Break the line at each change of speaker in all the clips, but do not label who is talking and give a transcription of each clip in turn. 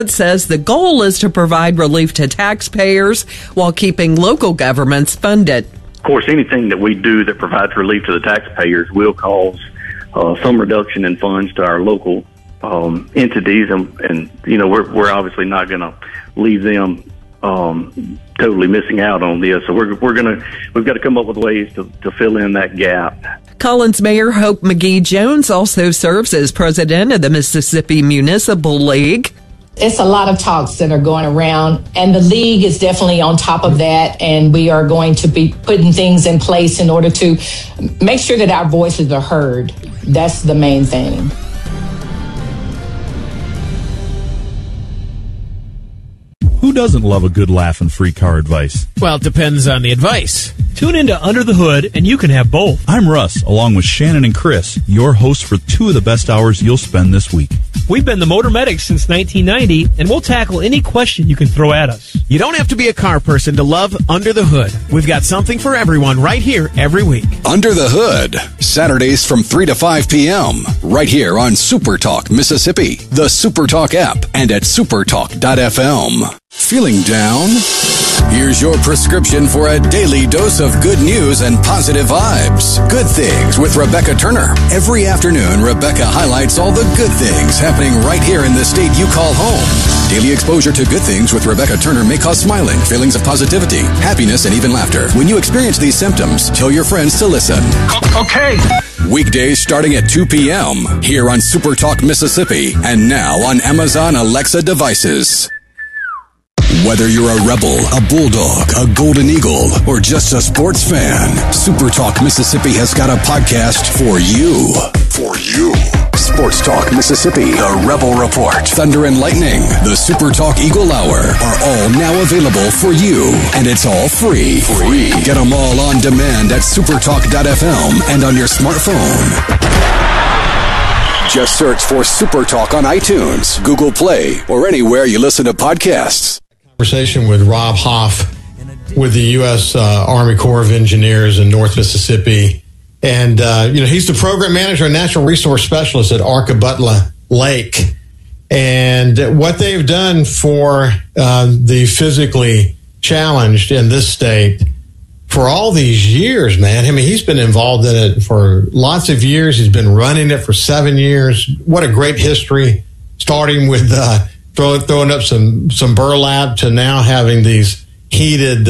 It says the goal is to provide relief to taxpayers while keeping local governments funded.
Of course, anything that we do that provides relief to the taxpayers will cause some reduction in funds to our local entities, and we're obviously not going to leave them totally missing out on this. So we've got to come up with ways to fill in that gap.
Collins Mayor Hope McGee Jones also serves as president of the Mississippi Municipal League.
It's a lot of talks that are going around, and the league is definitely on top of that, and we are going to be putting things in place in order to make sure that our voices are heard. That's the main thing.
Who doesn't love a good laugh and free car advice?
Well, it depends on the advice.
Tune into Under the Hood, and you can have both.
I'm Russ, along with Shannon and Chris, your hosts for 2 of the best hours you'll spend this week.
We've been the Motor Medics since 1990, and we'll tackle any question you can throw at us.
You don't have to be a car person to love Under the Hood. We've got something for everyone right here every week.
Under the Hood, Saturdays from 3 to 5 p.m. right here on Super Talk Mississippi, the Super Talk app, and at supertalk.fm. Feeling down? Here's your prescription for a daily dose of good news and positive vibes. Good Things with Rebecca Turner. Every afternoon, Rebecca highlights all the good things happening right here in the state you call home. Daily exposure to Good Things with Rebecca Turner may cause smiling, feelings of positivity, happiness, and even laughter. When you experience these symptoms, tell your friends to listen.
Okay.
Weekdays starting at 2 p.m. here on Super Talk Mississippi, and now on Amazon Alexa devices. Whether you're a Rebel, a Bulldog, a Golden Eagle, or just a sports fan, Super Talk Mississippi has got a podcast for you. For you. Sports Talk Mississippi, the Rebel Report, Thunder and Lightning, the Super Talk Eagle Hour are all now available for you. And it's all free. Get them all on demand at supertalk.fm and on your smartphone. Just search for Super Talk on iTunes, Google Play, or anywhere you listen to podcasts.
Conversation with Rob Hoff with the U.S. Army Corps of Engineers in North Mississippi. And, he's the program manager and natural resource specialist at Arkabutla Lake. And what they've done for the physically challenged in this state for all these years, man. I mean, he's been involved in it for lots of years. He's been running it for 7 years. What a great history, starting with throwing up some burlap to now having these heated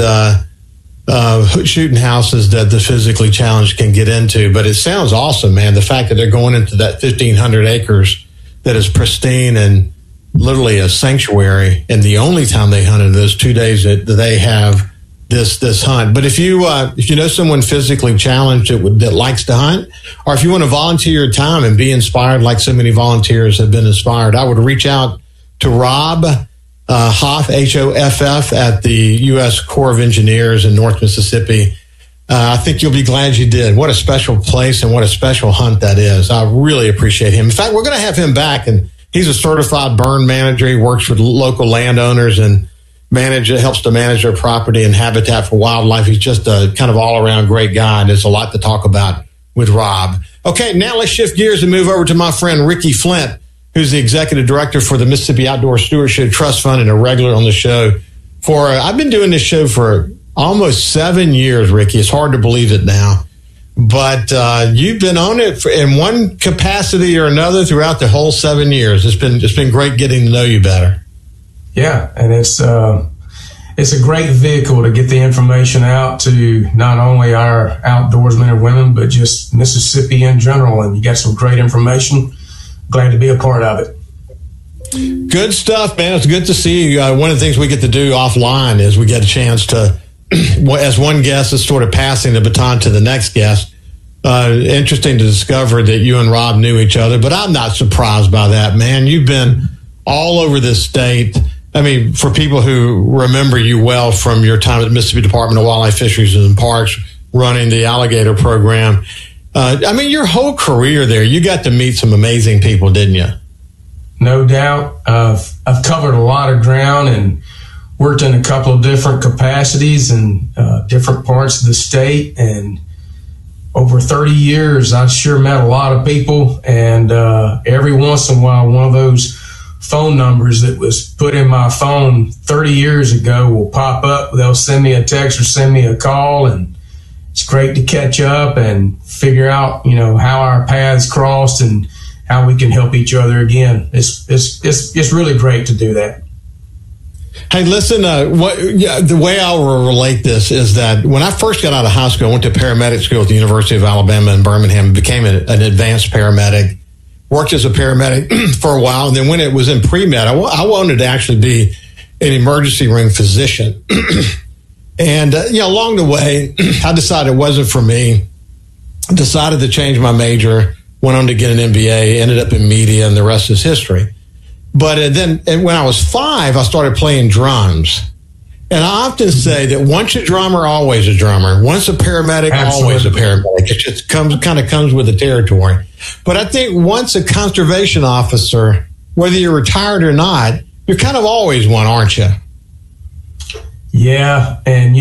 shooting houses that the physically challenged can get into. But it sounds awesome, man. The fact that they're going into that 1,500 acres that is pristine and literally a sanctuary, and the only time they hunt in those 2 days that they have this hunt. But if you know someone physically challenged that likes to hunt, or if you want to volunteer your time and be inspired like so many volunteers have been inspired, I would reach out to Rob Hoff, Hoff, at the U.S. Corps of Engineers in North Mississippi. I think you'll be glad you did. What a special place and what a special hunt that is. I really appreciate him. In fact, we're going to have him back, and he's a certified burn manager. He works with local landowners and helps to manage their property and habitat for wildlife. He's just a kind of all-around great guy, and there's a lot to talk about with Rob. Okay, now let's shift gears and move over to my friend Ricky Flint, who's the executive director for the Mississippi Outdoor Stewardship Trust Fund and a regular on the show. I've been doing this show for almost 7 years, Ricky. It's hard to believe it now. But you've been on it in one capacity or another throughout the whole 7 years. It's been great getting to know you better.
Yeah, and it's a great vehicle to get the information out to not only our outdoorsmen and women, but just Mississippi in general. And you got some great information. Glad to be a part of it.
Good stuff, man. It's good to see you. One of the things we get to do offline is we get a chance to, as one guest is sort of passing the baton to the next guest. Interesting to discover that you and Rob knew each other, but I'm not surprised by that, man. You've been all over this state. I mean, for people who remember you well from your time at the Mississippi Department of Wildlife, Fisheries, and Parks, running the alligator program. Your whole career there, you got to meet some amazing people, didn't you?
No doubt. I've covered a lot of ground and worked in a couple of different capacities in different parts of the state. And over 30 years, I've sure met a lot of people. And every once in a while, one of those phone numbers that was put in my phone 30 years ago will pop up. They'll send me a text or send me a call, and it's great to catch up and figure out, how our paths crossed and how we can help each other again. It's really great to do that.
Hey, listen, the way I will relate this is that when I first got out of high school, I went to paramedic school at the University of Alabama in Birmingham, became an advanced paramedic, worked as a paramedic for a while. And then when it was in pre-med, I wanted to actually be an emergency room physician. And, along the way, I decided it wasn't for me. Decided to change my major, went on to get an MBA, ended up in media, and the rest is history. But then when I was 5, I started playing drums. And I often say that once a drummer, always a drummer. Once a paramedic,
Absolutely.
Always a paramedic. It just comes with the territory. But I think once a conservation officer, whether you're retired or not, you're kind of always one, aren't you?
Yeah, and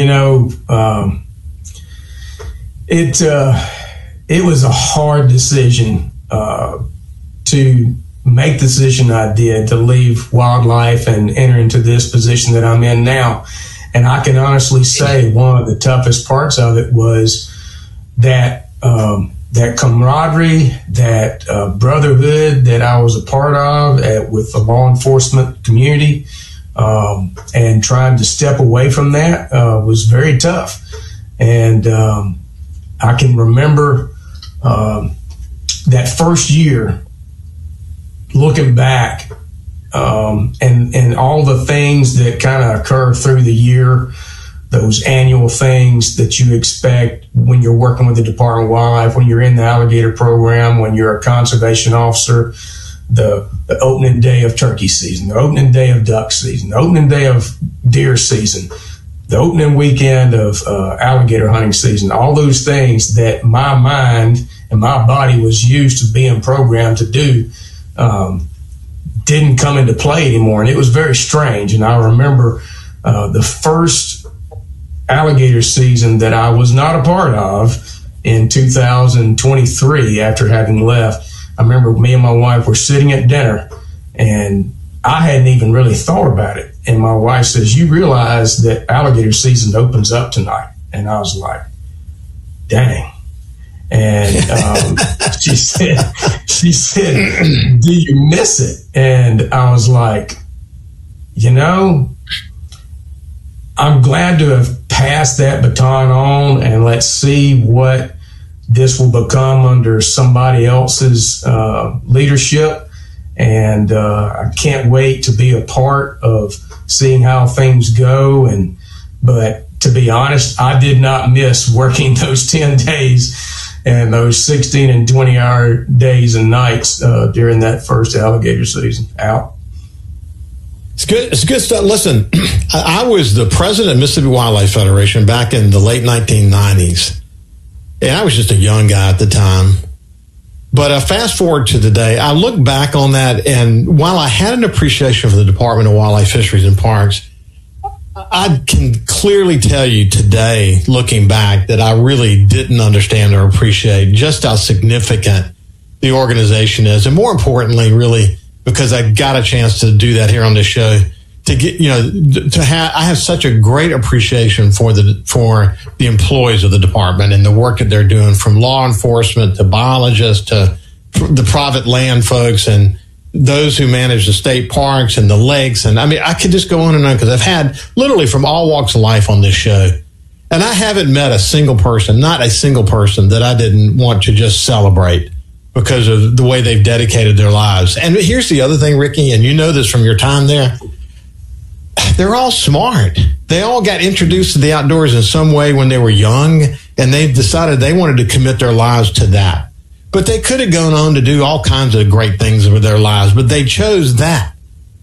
it was a hard decision to make the decision I did to leave wildlife and enter into this position that I'm in now. And I can honestly say one of the toughest parts of it was that that camaraderie, that brotherhood that I was a part of with the law enforcement community, and trying to step away from that was very tough. And I can remember that first year, looking back, and all the things that kind of occur through the year, those annual things that you expect when you're working with the Department of Wildlife, when you're in the alligator program, when you're a conservation officer, the opening day of turkey season, the opening day of duck season, the opening day of deer season, the opening weekend of alligator hunting season, all those things that my mind and my body was used to being programmed to do, didn't come into play anymore. And it was very strange. And I remember the first alligator season that I was not a part of in 2023 after having left. I remember me and my wife were sitting at dinner, and I hadn't even really thought about it. And my wife says, "You realize that alligator season opens up tonight?" And I was like, dang. And she said, "Do you miss it?" And I was like, I'm glad to have passed that baton on, and let's see what this will become under somebody else's leadership. And I can't wait to be a part of seeing how things go. But to be honest, I did not miss working those 10 days and those 16 and 20-hour days and nights during that first alligator season out.
It's good stuff. Listen, I was the president of Mississippi Wildlife Federation back in the late 1990s. And I was just a young guy at the time. But fast forward to today, I look back on that, and while I had an appreciation for the Department of Wildlife, Fisheries, and Parks, I can clearly tell you today, looking back, that I really didn't understand or appreciate just how significant the organization is. And more importantly, really, because I got a chance to do that here on this show, to get, I have such a great appreciation for the employees of the department and the work that they're doing, from law enforcement to biologists to the private land folks and those who manage the state parks and the lakes. And I mean, I could just go on and on, because I've had literally from all walks of life on this show. And I haven't met a single person, not a single person, that I didn't want to just celebrate because of the way they've dedicated their lives. And here's the other thing, Ricky, and you know this from your time there. They're all smart. They all got introduced to the outdoors in some way when they were young, and they decided they wanted to commit their lives to that. But they could have gone on to do all kinds of great things with their lives, but they chose that.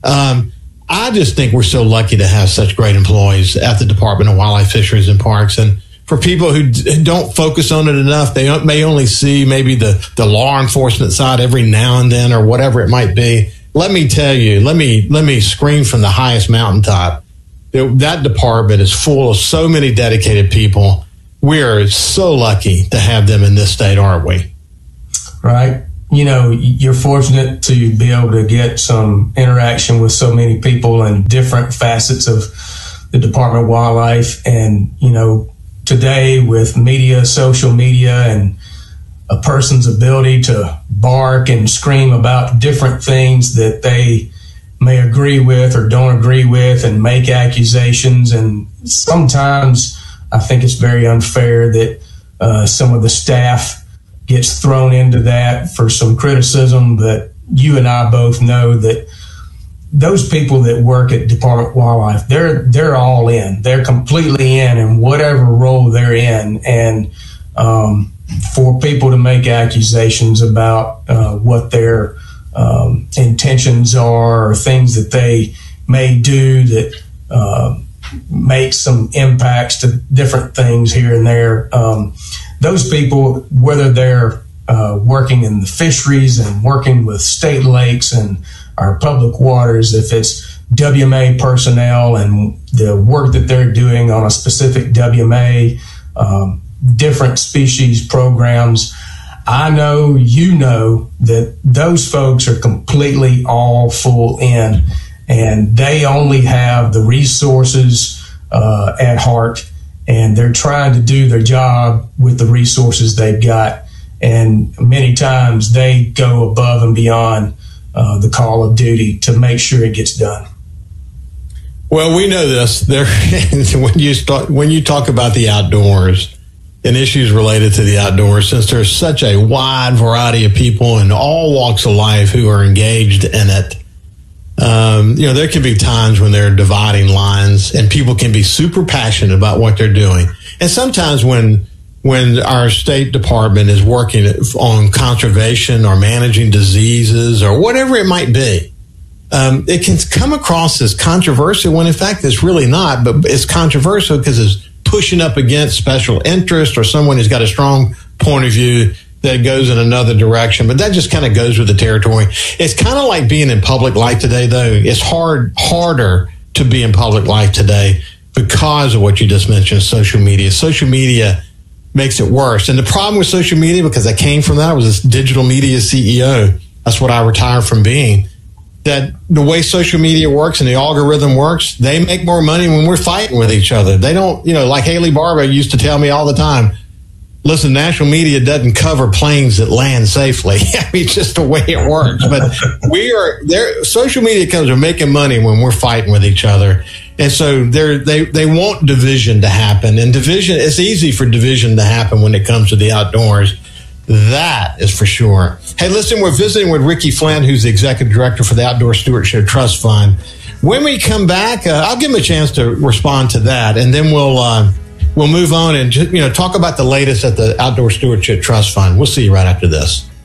I just think we're so lucky to have such great employees at the Department of Wildlife, Fisheries, and Parks. And for people who don't focus on it enough, they may only see maybe the law enforcement side every now and then or whatever it might be. Let me tell you, let me scream from the highest mountaintop. That department is full of so many dedicated people. We are so lucky to have them in this state, aren't we?
Right. you're fortunate to be able to get some interaction with so many people in different facets of the Department of Wildlife. And, today with media, social media, and a person's ability to bark and scream about different things that they may agree with or don't agree with and make accusations. And sometimes I think it's very unfair that some of the staff gets thrown into that for some criticism. But you and I both know that those people that work at Department of Wildlife, they're all in. They're completely in whatever role they're in. And for people to make accusations about what their intentions are or things that they may do that make some impacts to different things here and there, those people, whether they're working in the fisheries and working with state lakes and our public waters, if it's WMA personnel and the work that they're doing on a specific WMA, different species programs, I know that those folks are completely all full in, and they only have the resources at heart, and they're trying to do their job with the resources they've got. And many times they go above and beyond the call of duty to make sure it gets done.
Well, we know this. When you talk about the outdoors and issues related to the outdoors, since there's such a wide variety of people in all walks of life who are engaged in it, there can be times when there are dividing lines and people can be super passionate about what they're doing. And sometimes when our State Department is working on conservation or managing diseases or whatever it might be, it can come across as controversial when in fact it's really not, but it's controversial because it's pushing up against special interest or someone who's got a strong point of view that goes in another direction. But that just kind of goes with the territory. It's kind of like being in public life today, though. It's harder to be in public life today because of what you just mentioned, social media. Social media makes it worse. And the problem with social media, because I came from that, I was this digital media CEO. That's what I retired from being. That the way social media works and the algorithm works, they make more money when we're fighting with each other. They don't, like Haley Barbour used to tell me all the time, listen, national media doesn't cover planes that land safely. I mean, it's just the way it works. But social media companies are making money when we're fighting with each other. And so they want division to happen. And it's easy for division to happen when it comes to the outdoors. That is for sure. Hey, listen, we're visiting with Ricky Flynn, who's the executive director for the Outdoor Stewardship Trust Fund. When we come back, I'll give him a chance to respond to that, and then we'll move on and talk about the latest at the Outdoor Stewardship Trust Fund. We'll see you right after this.